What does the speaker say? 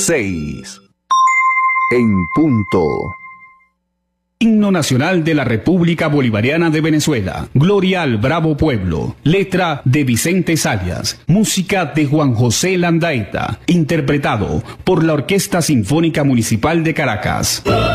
6. En punto. Himno Nacional de la República Bolivariana de Venezuela. Gloria al bravo pueblo. Letra de Vicente Sayas. Música de Juan José Landaeta. Interpretado por la Orquesta Sinfónica Municipal de Caracas.